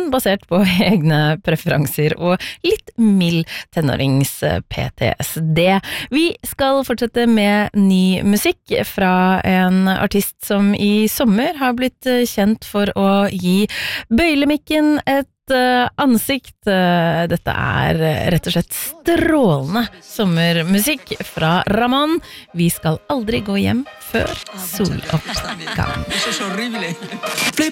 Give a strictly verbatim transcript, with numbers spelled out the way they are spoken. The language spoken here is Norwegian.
kun basert på egne preferanser og litt mild tenårings-P T S D. Vi skal fortsette med ny musikk fra en artist som i sommer har blitt kjent for å gi bøylemikken et ansikt. Dette er rett og slett strålende sommermusikk fra Ramón. Vi skal aldri gå hjem før soloppgang.